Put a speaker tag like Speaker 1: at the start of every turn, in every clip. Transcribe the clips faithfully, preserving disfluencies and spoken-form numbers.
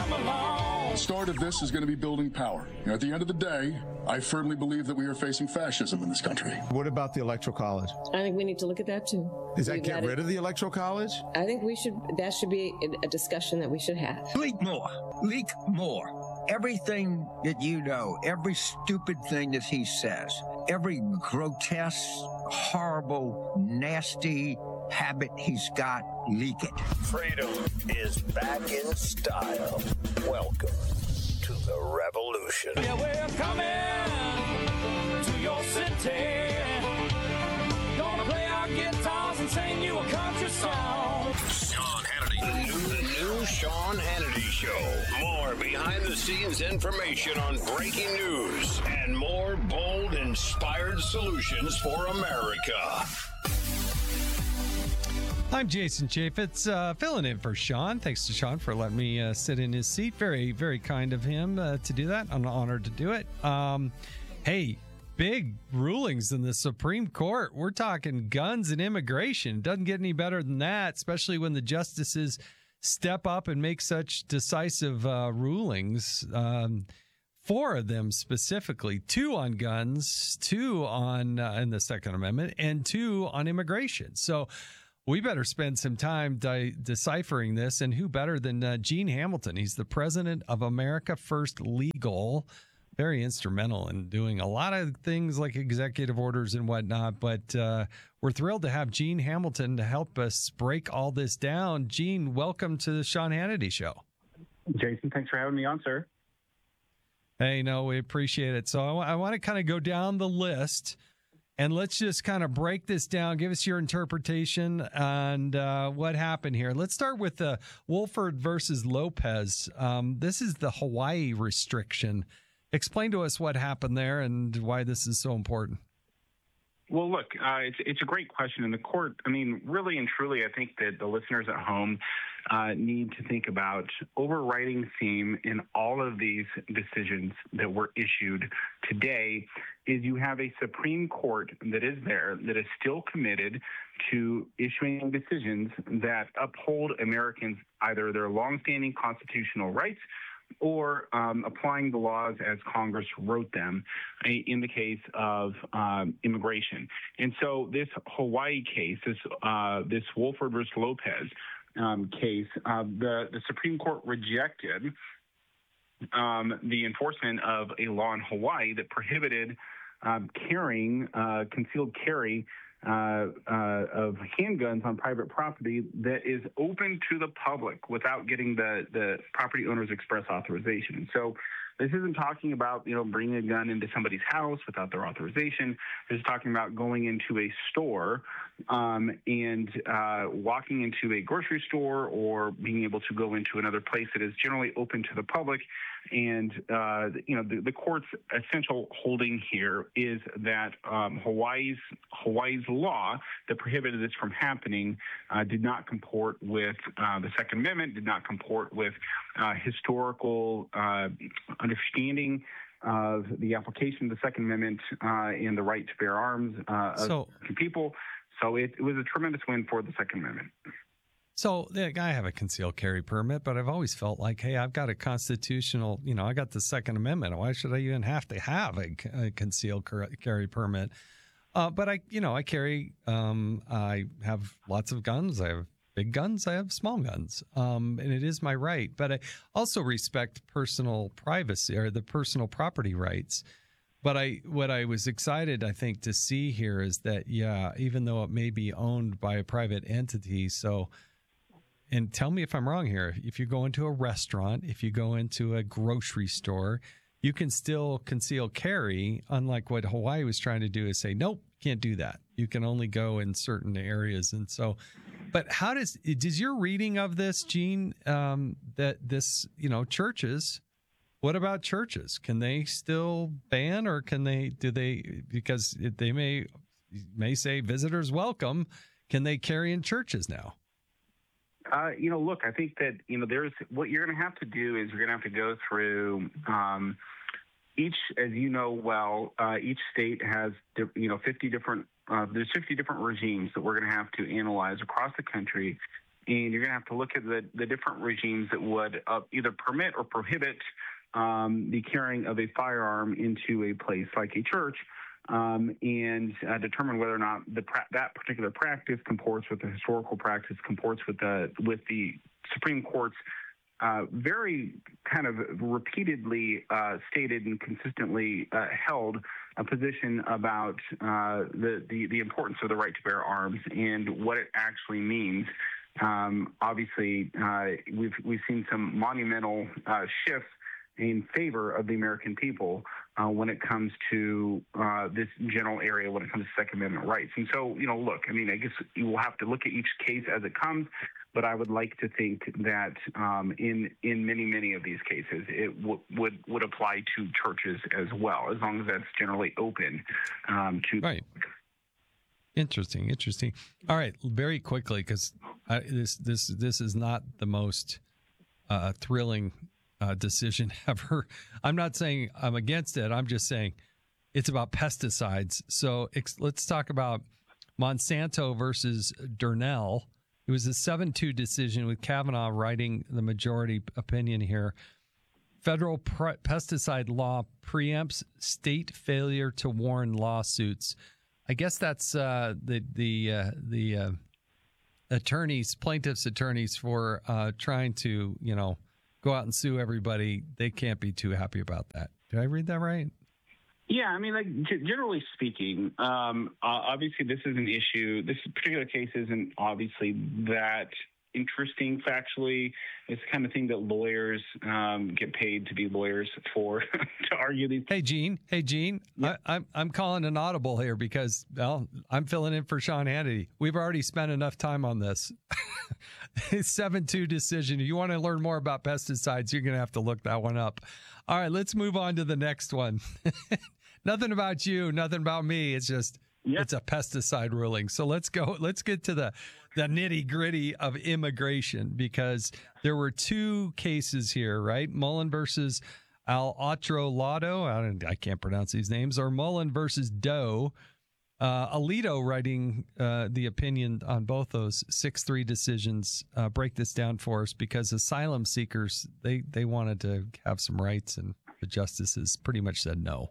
Speaker 1: come along.
Speaker 2: The start of this is going to be building power. You know, at the end of the day, I firmly believe that we are facing fascism in this country.
Speaker 3: What about the Electoral College?
Speaker 4: I think we need to look at that too.
Speaker 3: Does that
Speaker 4: We've
Speaker 3: get
Speaker 4: got
Speaker 3: rid
Speaker 4: it.
Speaker 3: of the Electoral College?
Speaker 4: I think we should, that should be a discussion that we should have.
Speaker 5: Leak more. Leak more. Everything that you know, every stupid thing that he says, every grotesque, horrible, nasty habit he's got, leak it.
Speaker 6: Freedom is back in style. Welcome to the revolution.
Speaker 1: Yeah, we're coming to your city. Gonna play our guitars and sing you a country song.
Speaker 6: Sean Hannity. The new, the new Sean Hannity Show. More behind-the-scenes information on breaking news and more bold, inspired solutions for America.
Speaker 7: I'm Jason Chaffetz, uh, filling in for Sean. Thanks to Sean for letting me uh, sit in his seat. Very, very kind of him uh, to do that. I'm honored to do it. Um, hey, big rulings in the Supreme Court. We're talking guns and immigration. Doesn't get any better than that, especially when the justices step up and make such decisive uh, rulings. Um, four of them specifically, two on guns, two on uh, in the Second Amendment, and two on immigration. So we better spend some time de- deciphering this, and who better than uh, Gene Hamilton? He's the president of America First Legal, very instrumental in doing a lot of things like executive orders and whatnot, but uh, we're thrilled to have Gene Hamilton to help us break all this down. Gene, welcome to the Sean Hannity Show.
Speaker 8: Jason, thanks for having me on, sir.
Speaker 7: Hey, no, we appreciate it. So I, w- I want to kind of go down the list. And let's just kind of break this down. Give us your interpretation and uh, what happened here. Let's start with uh, Wohlford versus Lopez. Um, this is the Hawaii restriction. Explain to us what happened there and why this is so important.
Speaker 8: Well, look, uh, it's it's a great question. In the court, I mean, really and truly, I think that the listeners at home uh, need to think about overriding theme in all of these decisions that were issued today is you have a Supreme Court that is there, that is still committed to issuing decisions that uphold Americans, either their longstanding constitutional rights or um, applying the laws as Congress wrote them in the case of um, immigration. And so this Hawaii case, this uh, this Wohlford versus Lopez um, case, uh, the, the Supreme Court rejected um, the enforcement of a law in Hawaii that prohibited um, carrying, uh, concealed carry Uh, uh, of handguns on private property that is open to the public without getting the, the property owner's express authorization. And so this isn't talking about, you know, bringing a gun into somebody's house without their authorization. This is talking about going into a store um, and uh, walking into a grocery store or being able to go into another place that is generally open to the public. And, uh, you know, the, the court's essential holding here is that um, Hawaii's Hawaii's law that prohibited this from happening uh, did not comport with uh, the Second Amendment, did not comport with uh, historical uh, understanding of the application of the Second Amendment uh, and the right to bear arms uh,
Speaker 7: So-
Speaker 8: of people. So it, it was a tremendous win for the Second Amendment.
Speaker 7: So like, I have a concealed carry permit, but I've always felt like, hey, I've got a constitutional, you know, I got the Second Amendment. Why should I even have to have a, a concealed carry permit? Uh, but I, you know, I carry, um, I have lots of guns. I have big guns. I have small guns. Um, and it is my right. But I also respect personal privacy or the personal property rights. But I, what I was excited, I think, to see here is that, yeah, even though it may be owned by a private entity, so, and tell me if I'm wrong here, if you go into a restaurant, if you go into a grocery store, you can still conceal carry, unlike what Hawaii was trying to do is say, nope, can't do that. You can only go in certain areas. And so, but how does, does your reading of this, Gene, um, that this, you know, churches, what about churches? Can they still ban or can they, do they, because they may, may say visitors welcome, can they carry in churches now?
Speaker 8: Uh, you know, look, I think that, you know, there's what you're going to have to do is you're going to have to go through um, each, as you know well, uh, each state has, you know, fifty different, uh, there's fifty different regimes that we're going to have to analyze across the country and you're going to have to look at the, the different regimes that would uh, either permit or prohibit um, the carrying of a firearm into a place like a church, um, and uh, determine whether or not the pra- that particular practice comports with the historical practice, comports with the with the Supreme Court's uh, very kind of repeatedly uh, stated and consistently uh, held a position about uh, the, the the importance of the right to bear arms and what it actually means. Um, obviously, uh, we've we've seen some monumental uh, shifts in favor of the American people uh, when it comes to uh, this general area, when it comes to Second Amendment rights. And so, you know, look, I mean, I guess you will have to look at each case as it comes, but I would like to think that um, in in many, many of these cases, it w- would would apply to churches as well, as long as that's generally open um, to.
Speaker 7: Right. Interesting, interesting. All right, very quickly, because this this this is not the most uh, thrilling uh, decision ever. I'm not saying I'm against it. I'm just saying it's about pesticides. So ex- let's talk about Monsanto versus Durnell. It was a seven two decision with Kavanaugh writing the majority opinion here. Federal pre- pesticide law preempts state failure to warn lawsuits. I guess that's uh, the the uh, the uh, attorneys, plaintiffs' attorneys for uh, trying to, you know, go out and sue everybody. They can't be too happy about that. Did I read that right?
Speaker 8: Yeah, I mean, like g- generally speaking, um, uh, obviously this is an issue. This particular case isn't obviously that interesting factually. It's the kind of thing that lawyers um, get paid to be lawyers for, to argue these.
Speaker 7: Hey, Gene. Hey, Gene. Yeah. I, I'm I'm calling an audible here because, well, I'm filling in for Sean Hannity. We've already spent enough time on this. seven two decision. If you want to learn more about pesticides, you're going to have to look that one up. All right, let's move on to the next one. Nothing about you, nothing about me. It's just, yep. It's a pesticide ruling. So let's go. Let's get to the, the nitty gritty of immigration, because there were two cases here, right? Mullen versus Al Otro Lado. I, don't, I can't pronounce these names. Or Mullen versus Doe. Uh, Alito writing uh, the opinion on both those six three decisions. Uh, break this down for us, because asylum seekers, they, they wanted to have some rights, and the justices pretty much said no.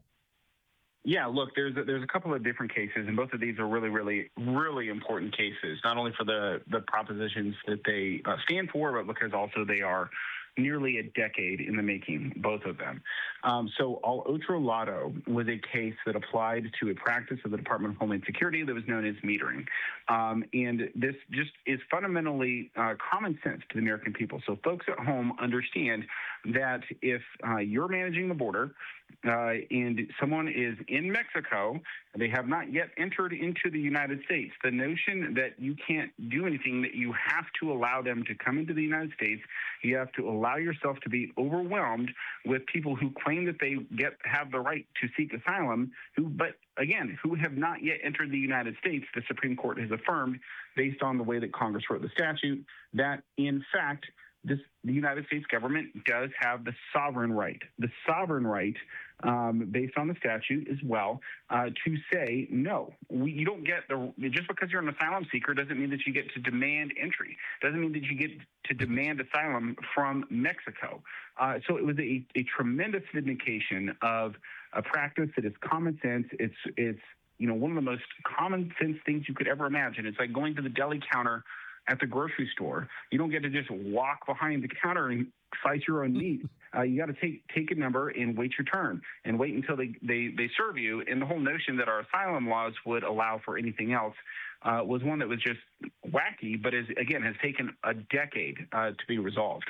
Speaker 8: Yeah, look, there's a, there's a couple of different cases, and both of these are really, really, really important cases, not only for the, the propositions that they uh, stand for, but because also they are nearly a decade in the making, both of them. Um, so Al Otro Lado was a case that applied to a practice of the Department of Homeland Security that was known as metering. Um, and this just is fundamentally uh, common sense to the American people. So folks at home understand that if uh, you're managing the border uh, and someone is in Mexico, they have not yet entered into the United States, the notion that you can't do anything, that you have to allow them to come into the United States, you have to allow yourself to be overwhelmed with people who claim that they get have the right to seek asylum, who, but again, who have not yet entered the United States. The Supreme Court has affirmed, based on the way that Congress wrote the statute, that in fact, this, the United States government does have the sovereign right, the sovereign right, um, based on the statute as well, uh, to say, no, we, you don't get the, just because you're an asylum seeker doesn't mean that you get to demand entry, doesn't mean that you get to demand asylum from Mexico. Uh, so it was a, a tremendous vindication of a practice that is common sense. It's, it's, you know, one of the most common sense things you could ever imagine. It's like going to the deli counter at the grocery store. You don't get to just walk behind the counter and slice your own meat. Uh, you got to take take a number and wait your turn and wait until they, they, they serve you. And the whole notion that our asylum laws would allow for anything else uh, was one that was just wacky, but is, again, has taken a decade uh, to be resolved.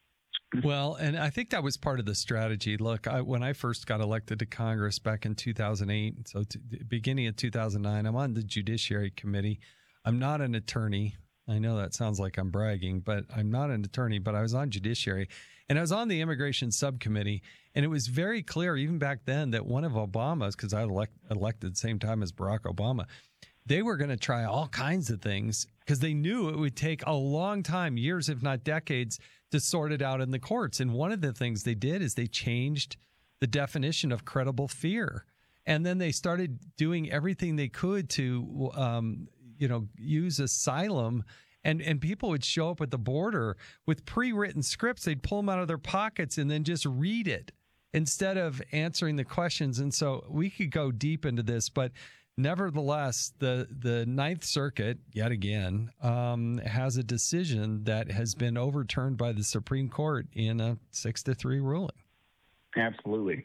Speaker 7: Well, and I think that was part of the strategy. Look, I, when I first got elected to Congress back in two thousand eight, so to, beginning of two thousand nine, I'm on the Judiciary Committee. I'm not an attorney. I know that sounds like I'm bragging, but I'm not an attorney, but I was on Judiciary, and I was on the Immigration Subcommittee, and it was very clear even back then that one of Obama's, because I elect, elected at the same time as Barack Obama, they were going to try all kinds of things because they knew it would take a long time, years if not decades, to sort it out in the courts. And one of the things they did is they changed the definition of credible fear, and then they started doing everything they could to um, you know, use asylum And and people would show up at the border with pre-written scripts. They'd pull them out of their pockets and then just read it instead of answering the questions. And so we could go deep into this, but nevertheless, the, the Ninth Circuit, yet again, um, has a decision that has been overturned by the Supreme Court in a six to three ruling.
Speaker 8: Absolutely.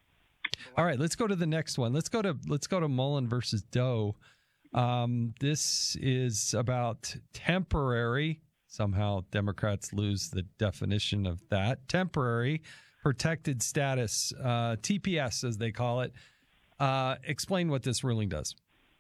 Speaker 7: All right, let's go to the next one. Let's go to let's go to Mullen versus Doe. Um, this is about temporary. Somehow, Democrats lose the definition of that. Temporary protected status, uh, T P S, as they call it. Uh, explain what this ruling does.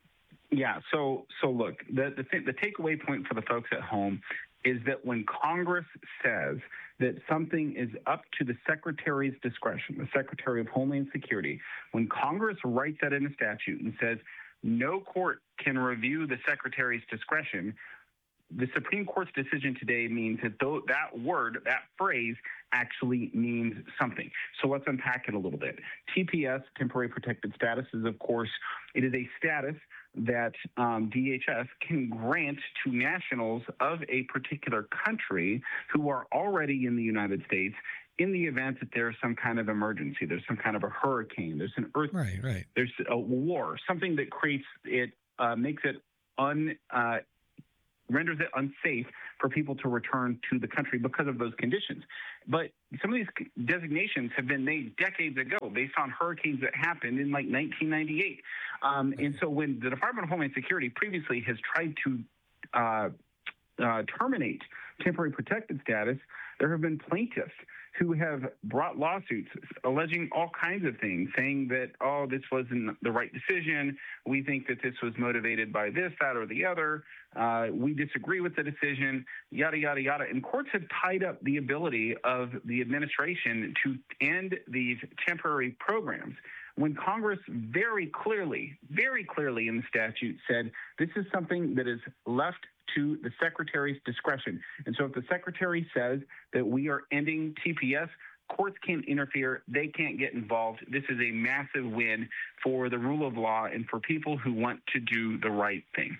Speaker 8: Yeah. So, so look, the the, th- the takeaway point for the folks at home is that when Congress says that something is up to the Secretary's discretion, the Secretary of Homeland Security, when Congress writes that in a statute and says no court can review the Secretary's discretion, the Supreme Court's decision today means that though that word, that phrase, actually means something. So let's unpack it a little bit. T P S, temporary protected status, is, of course, it is a status that um, D H S can grant to nationals of a particular country who are already in the United States in the event that there's some kind of emergency, there's some kind of a hurricane, there's an earthquake,
Speaker 7: right, right.
Speaker 8: there's a war, something that creates it, uh, makes it un. Uh, renders it unsafe for people to return to the country because of those conditions. But some of these designations have been made decades ago based on hurricanes that happened in like nineteen ninety-eight. Um, and so when the Department of Homeland Security previously has tried to uh, uh, terminate temporary protected status, there have been plaintiffs who have brought lawsuits alleging all kinds of things, saying that, oh, this wasn't the right decision. We think that this was motivated by this, that, or the other. Uh, we disagree with the decision, yada, yada, yada. And courts have tied up the ability of the administration to end these temporary programs when Congress very clearly, very clearly in the statute said this is something that is left to the Secretary's discretion. And so if the Secretary says that we are ending T P S, courts can't interfere. They can't get involved. This is a massive win for the rule of law and for people who want to do the right thing.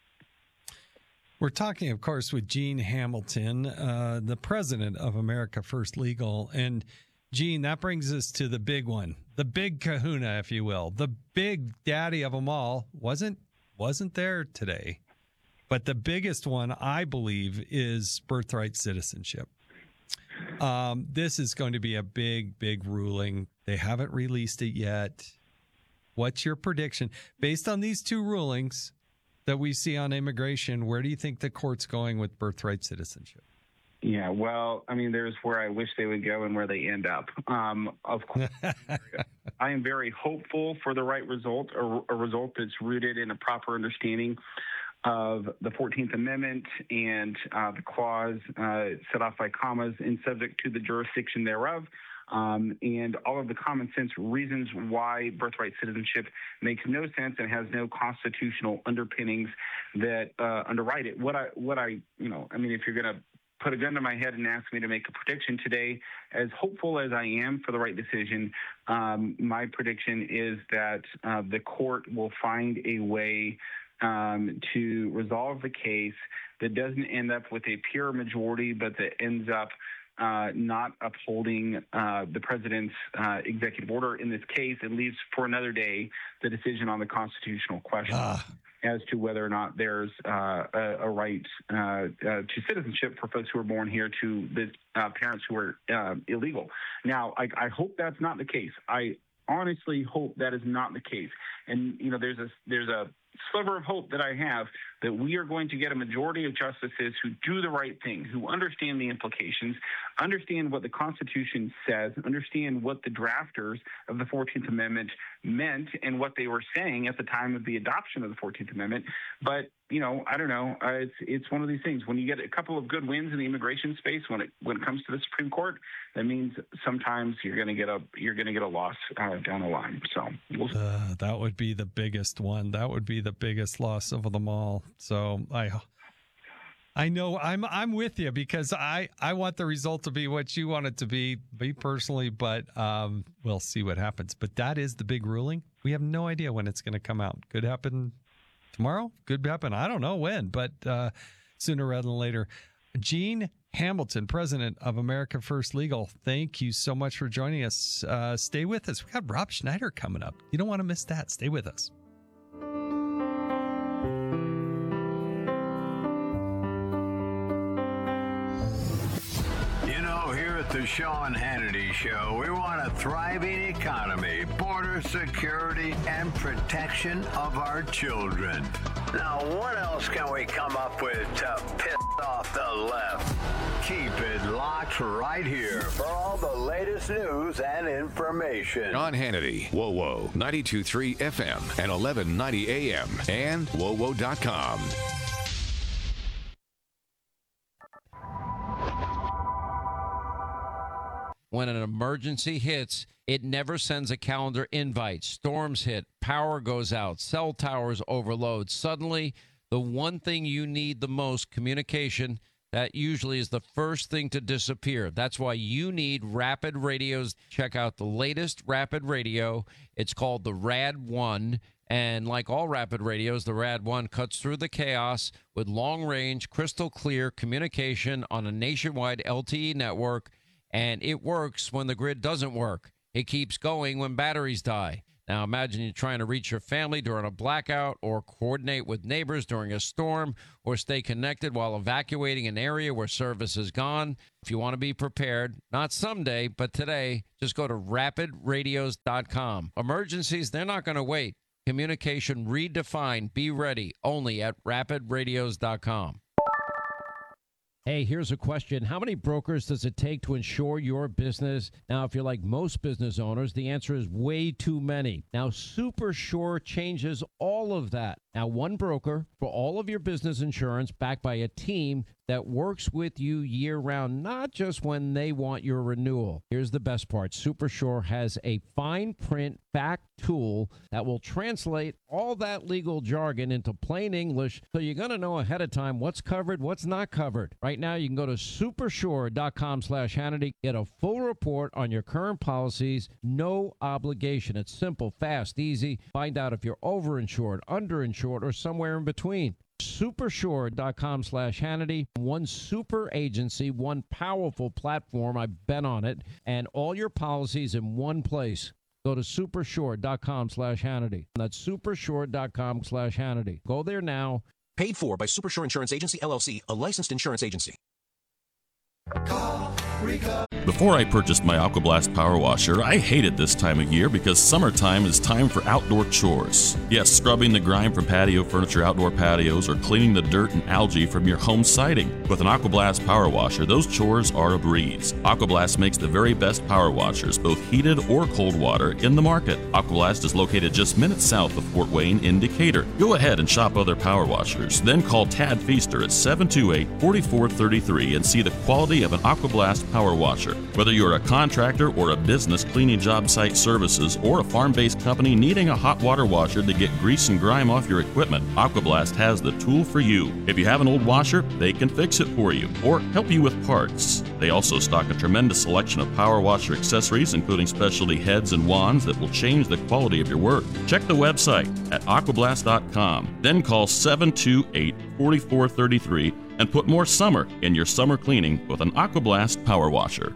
Speaker 7: We're talking, of course, with Gene Hamilton, uh, the president of America First Legal. And Gene, that brings us to the big one, the big kahuna, if you will. The big daddy of them all wasn't wasn't there today. But the biggest one, I believe, is birthright citizenship. Um, this is going to be a big, big ruling. They haven't released it yet. What's your prediction? Based on these two rulings that we see on immigration, where do you think the court's going with birthright citizenship?
Speaker 8: Yeah, well, I mean, there's where I wish they would go and where they end up. Um, of course, I am very hopeful for the right result, a, a result that's rooted in a proper understanding of the fourteenth Amendment and uh, the clause uh, set off by commas and subject to the jurisdiction thereof, um, and all of the common sense reasons why birthright citizenship makes no sense and has no constitutional underpinnings that uh, underwrite it. What I, what I, you know, I mean, if you're going to put a gun to my head and ask me to make a prediction today, as hopeful as I am for the right decision, um, my prediction is that uh, the court will find a way Um, to resolve the case that doesn't end up with a pure majority, but that ends up uh, not upholding uh, the president's uh, executive order in this case. It leaves for another day the decision on the constitutional question ah. as to whether or not there's uh, a, a right uh, uh, to citizenship for folks who are born here to the uh, parents who are uh, illegal. Now, I, I hope that's not the case. I honestly hope that is not the case. And, you know, there's a there's a sliver of hope that I have that we are going to get a majority of justices who do the right thing, who understand the implications, understand what the Constitution says, understand what the drafters of the fourteenth Amendment meant and what they were saying at the time of the adoption of the fourteenth Amendment. But, you know, I don't know. Uh, it's it's one of these things. When you get a couple of good wins in the immigration space, when it when it comes to the Supreme Court, that means sometimes you're going to get a you're going to get a loss uh, down the line. So we'll
Speaker 7: uh, that would be the biggest one. That would be the biggest loss of them all. So I I know I'm I'm with you because I, I want the result to be what you want it to be, me personally, but um, we'll see what happens. But that is the big ruling. We have no idea when it's going to come out. Could happen tomorrow. Could happen. I don't know when, but uh, sooner rather than later. Gene Hamilton, president of America First Legal, thank you so much for joining us. Uh, stay with us. We've got Rob Schneider coming up. You don't want to miss that. Stay with us.
Speaker 6: The Sean Hannity Show. We want a thriving economy, border security, and protection of our children. Now, what else can we come up with to piss off the left? Keep it locked right here for all the latest news and information.
Speaker 9: Sean Hannity, Whoa Whoa, ninety-two point three F M and eleven ninety A M and whoa whoa dot com.
Speaker 10: When an emergency hits, it never sends a calendar invite. Storms hit, power goes out, cell towers overload. Suddenly, the one thing you need the most, communication, that usually is the first thing to disappear. That's why you need Rapid Radios. Check out the latest Rapid Radio. It's called the Rad one. And like all Rapid Radios, the Rad one cuts through the chaos with long-range, crystal clear communication on a nationwide L T E network. And it works when the grid doesn't work. It keeps going when batteries die. Now, imagine you're trying to reach your family during a blackout or coordinate with neighbors during a storm or stay connected while evacuating an area where service is gone. If you want to be prepared, not someday, but today, just go to rapid radios dot com. Emergencies, they're not going to wait. Communication redefined. Be ready only at rapid radios dot com. Hey, here's a question. How many brokers does it take to insure your business? Now, if you're like most business owners, the answer is way too many. Now, SuperSure changes all of that. Now, one broker for all of your business insurance backed by a team that works with you year-round, not just when they want your renewal. Here's the best part. SuperSure has a fine print fact tool that will translate all that legal jargon into plain English, so you're going to know ahead of time what's covered, what's not covered. Right now, you can go to supersure dot com slash Hannity, get a full report on your current policies, no obligation. It's simple, fast, easy. Find out if you're overinsured, underinsured, or somewhere in between. supersure dot com slash Hannity. One super agency, one powerful platform. I've been on it. And all your policies in one place. Go to supersure dot com slash Hannity. That's supersure dot com slash Hannity. Go there now.
Speaker 11: Paid for by Supersure Insurance Agency, L L C, a licensed insurance agency. Call
Speaker 12: Rico. Before I purchased my Aquablast power washer, I hated this time of year because summertime is time for outdoor chores. Yes, scrubbing the grime from patio furniture, outdoor patios, or cleaning the dirt and algae from your home siding. With an Aquablast power washer, those chores are a breeze. Aquablast makes the very best power washers, both heated or cold water, in the market. Aquablast is located just minutes south of Fort Wayne in Decatur. Go ahead and shop other power washers, then call Tad Feaster at seven two eight, four four three three and see the quality of an Aquablast power washer. Whether you're a contractor or a business cleaning job site services or a farm-based company needing a hot water washer to get grease and grime off your equipment, Aquablast has the tool for you. If you have an old washer, they can fix it for you or help you with parts. They also stock a tremendous selection of power washer accessories, including specialty heads and wands that will change the quality of your work. Check the website at aquablast dot com, then call seven two eight, four four three three and put more summer in your summer cleaning with an Aquablast power washer.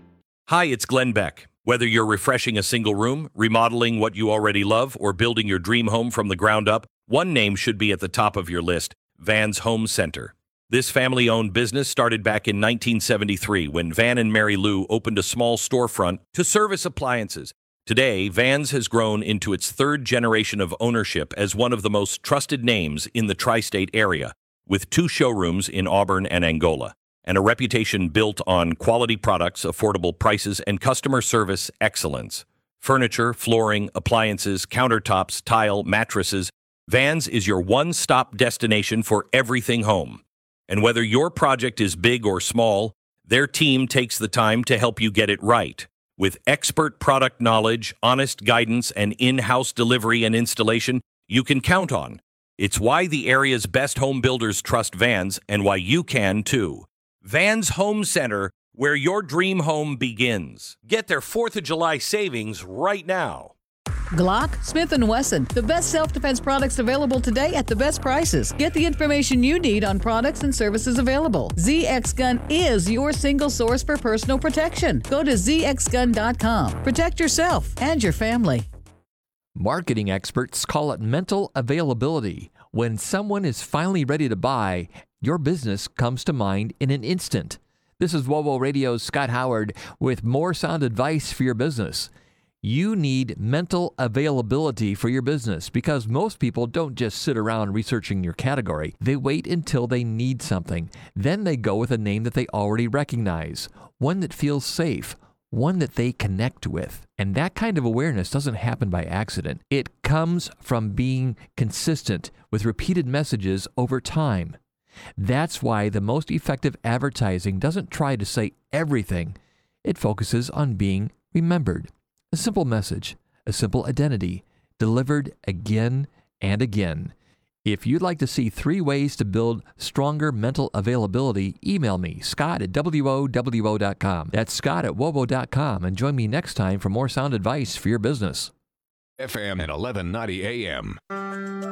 Speaker 13: Hi, it's Glenn Beck. Whether you're refreshing a single room, remodeling what you already love, or building your dream home from the ground up, one name should be at the top of your list: Van's Home Center. This family-owned business started back in nineteen seventy-three when Van and Mary Lou opened a small storefront to service appliances. Today, Van's has grown into its third generation of ownership as one of the most trusted names in the tri-state area, with two showrooms in Auburn and Angola, and a reputation built on quality products, affordable prices, and customer service excellence. Furniture, flooring, appliances, countertops, tile, mattresses, Van's is your one-stop destination for everything home. And whether your project is big or small, their team takes the time to help you get it right. With expert product knowledge, honest guidance, and in-house delivery and installation you can count on. It's why the area's best home builders trust Van's, and why you can too. Van's Home Center, where your dream home begins. Get their fourth of July savings right now.
Speaker 14: Glock, Smith and Wesson, the best self-defense products available today at the best prices. Get the information you need on products and services available. Z X Gun is your single source for personal protection. Go to z x gun dot com. Protect yourself and your family.
Speaker 15: Marketing experts call it mental availability. When someone is finally ready to buy, your business comes to mind in an instant. This is WOWO Radio's Scott Howard with more sound advice for your business. You need mental availability for your business because most people don't just sit around researching your category. They wait until they need something. Then they go with a name that they already recognize, one that feels safe, one that they connect with. And that kind of awareness doesn't happen by accident. It comes from being consistent with repeated messages over time. That's why the most effective advertising doesn't try to say everything. It focuses on being remembered. A simple message, a simple identity, delivered again and again. If you'd like to see three ways to build stronger mental availability, email me, Scott at W O W O dot com. That's Scott at W O W O dot com, and join me next time for more sound advice for your business.
Speaker 9: F M at eleven ninety A M.